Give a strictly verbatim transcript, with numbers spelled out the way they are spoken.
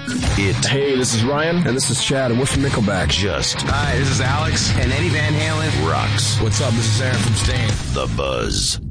It. Hey, this is Ryan. And this is Chad, and we're from Nickelback. Just. Hi, this is Alex. And Eddie Van Halen. Rocks. What's up? This is Aaron from Stain. The Buzz.